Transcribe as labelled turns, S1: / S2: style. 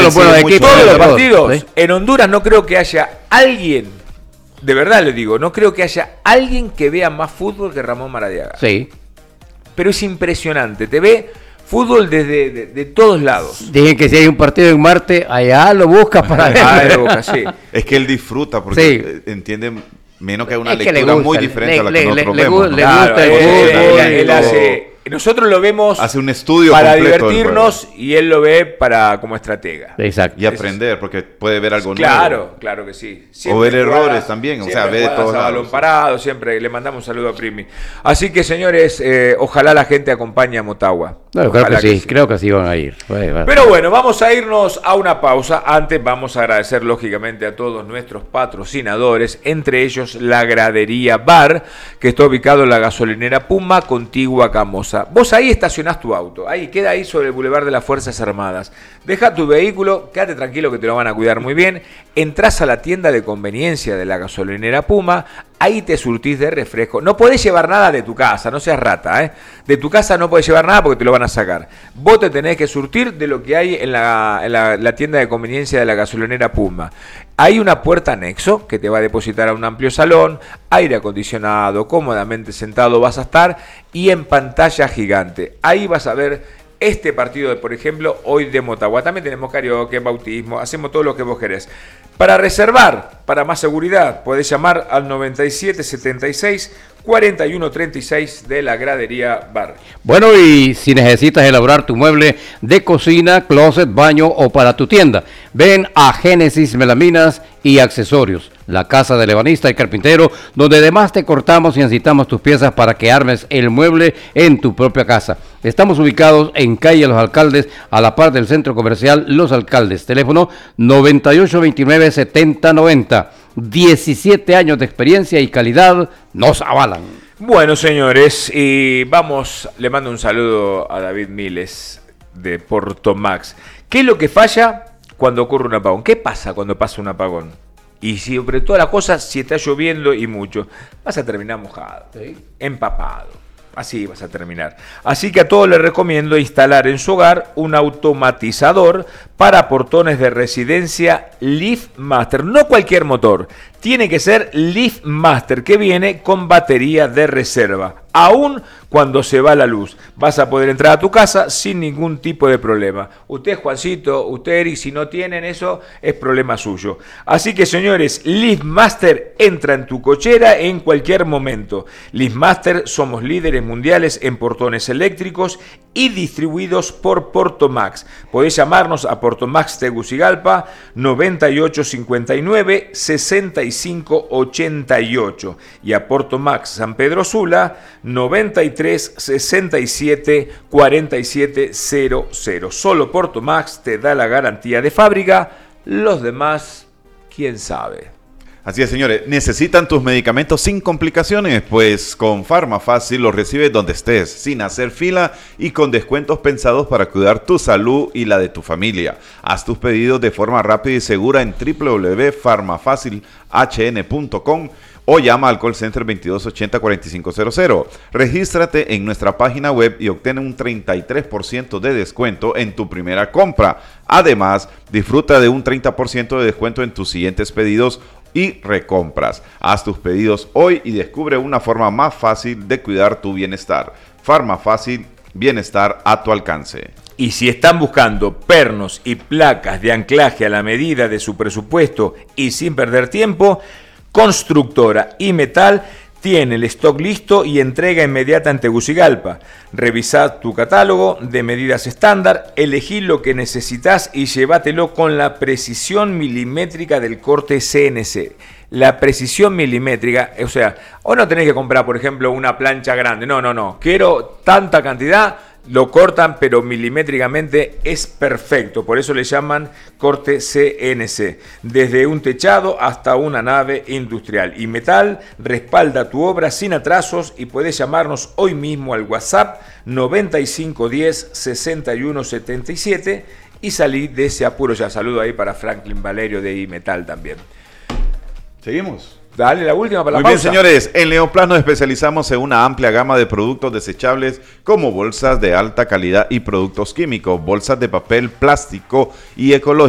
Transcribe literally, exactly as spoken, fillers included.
S1: de los buenos equipos.
S2: Todos los partidos.
S1: ¿Sí?
S2: En Honduras no creo que haya alguien, de verdad le digo, no creo que haya alguien que vea más fútbol que Ramón Maradiaga.
S1: Sí.
S2: Pero es impresionante, te ve fútbol desde de, de todos lados.
S1: Dije que si hay un partido en Marte, allá lo buscas para ver.
S2: Ah, lo busca, sí.
S3: Es que él disfruta porque
S1: Sí.
S3: entiende menos que una
S1: Es que le
S3: lectura
S1: gusta,
S3: muy
S1: le-
S3: diferente a la
S1: le-
S3: que
S1: le-
S3: nosotros
S1: le-
S3: vemos.
S1: le-
S3: ¿no?
S1: le
S2: Claro,
S1: gusta el
S2: él,
S1: fútbol,
S2: él- él
S1: lo-
S2: hace, nosotros lo vemos
S3: Hace un estudio
S2: para
S3: completo del
S2: divertirnos y él lo ve para como estratega.
S1: Exacto.
S3: y aprender, porque puede ver algo
S2: Claro,
S3: nuevo.
S2: claro que sí.
S3: O ver
S2: jugadas-
S3: errores también, o sea,
S2: siempre
S3: ve de
S2: jugadas
S3: todos
S2: a
S3: lados.
S2: balón parado, siempre le mandamos un saludo a Primi. Así que, señores, eh, ojalá la gente acompañe a Motagua.
S1: No, creo
S2: Ojalá
S1: que sí, creo que sí van a ir. Bueno, bueno.
S2: Pero bueno, vamos a irnos a una pausa. Antes vamos a agradecer lógicamente a todos nuestros patrocinadores, entre ellos la Gradería Bar, que está ubicado en la gasolinera Puma, contigua a Camosa. Vos ahí estacionás tu auto, ahí queda ahí sobre el Boulevard de las Fuerzas Armadas. Deja tu vehículo, quédate tranquilo que te lo van a cuidar muy bien. Entrás a la tienda de conveniencia de la gasolinera Puma, ahí te surtís de refresco. No podés llevar nada de tu casa, no seas rata, ¿eh? De tu casa no podés llevar nada porque te lo van a sacar. Vos te tenés que surtir de lo que hay en la, en la, la tienda de conveniencia de la gasolinera Puma. Hay una puerta anexo que te va a depositar a un amplio salón, aire acondicionado, cómodamente sentado vas a estar y en pantalla gigante. Ahí vas a ver este partido, de, por ejemplo, hoy de Motagua. También tenemos karaoke, bautismo, hacemos todo lo que vos querés. Para reservar, para más seguridad, podés llamar al noventa y siete setenta y seis cuarenta y uno treinta y seis de la Gradería Bar.
S1: Bueno, y si necesitas elaborar tu mueble de cocina, closet, baño o para tu tienda, ven a Génesis Melaminas y Accesorios, la casa del ebanista y carpintero, donde además te cortamos y necesitamos tus piezas para que armes el mueble en tu propia casa. Estamos ubicados en calle Los Alcaldes, a la par del centro comercial Los Alcaldes. Teléfono noventa y ocho veintinueve setenta noventa. diecisiete años de experiencia y calidad nos avalan.
S2: Bueno, señores, y vamos, le mando un saludo a David Miles de Portomax. ¿Qué es lo que falla cuando ocurre un apagón? ¿Qué pasa cuando pasa un apagón? Y si sobre todas las cosas, si está lloviendo y mucho, vas a terminar mojado, ¿sí? Empapado. Así vas a terminar. Así que a todos les recomiendo instalar en su hogar un automatizador para portones de residencia LiftMaster. No cualquier motor. Tiene que ser LiftMaster, que viene con batería de reserva. Aún cuando se va la luz, vas a poder entrar a tu casa sin ningún tipo de problema. Usted, Juancito, usted, Eric, si no tienen eso, es problema suyo. Así que, señores, LiftMaster entra en tu cochera en cualquier momento. LiftMaster, somos líderes mundiales en portones eléctricos y distribuidos por Portomax. Podés llamarnos a Portomax Tegucigalpa noventa y ocho cincuenta y nueve sesenta y cinco ochenta y ocho y a Portomax San Pedro Sula noventa y tres sesenta y siete cuarenta y siete cero cero. Solo Portomax te da la garantía de fábrica, los demás, quién sabe.
S3: Así es, señores, ¿necesitan tus medicamentos sin complicaciones? Pues con Farmafácil los recibes donde estés, sin hacer fila y con descuentos pensados para cuidar tu salud y la de tu familia. Haz tus pedidos de forma rápida y segura en w w w punto farmafacil h n punto com o llama al call center veintidós ochenta cuarenta y cinco cero cero. Regístrate en nuestra página web y obtén un treinta y tres por ciento de descuento en tu primera compra. Además, disfruta de un treinta por ciento de descuento en tus siguientes pedidos y recompras. Haz tus pedidos hoy y descubre una forma más fácil de cuidar tu bienestar. Farmafácil, bienestar a tu alcance.
S2: Y si están buscando pernos y placas de anclaje a la medida de su presupuesto y sin perder tiempo, Constructora y Metal tiene el stock listo y entrega inmediata en Tegucigalpa. Revisá tu catálogo de medidas estándar, elegí lo que necesitas y llévatelo con la precisión milimétrica del corte C N C. La precisión milimétrica, o sea, o no tenés que comprar, por ejemplo, una plancha grande. No, no, no. Quiero tanta cantidad, lo cortan, pero milimétricamente es perfecto. Por eso le llaman corte C N C. Desde un techado hasta una nave industrial. Y Metal respalda tu obra sin atrasos y puedes llamarnos hoy mismo al WhatsApp noventa y cinco diez sesenta y uno setenta y siete y salir de ese apuro. Ya saludo ahí para Franklin Valerio de Imetal también.
S3: ¿Seguimos?
S2: Dale la última para la
S3: Muy
S2: pausa.
S3: bien, señores, en Leoplas nos especializamos en una amplia gama de productos desechables como bolsas de alta calidad y productos químicos, bolsas de papel, plástico y ecológico.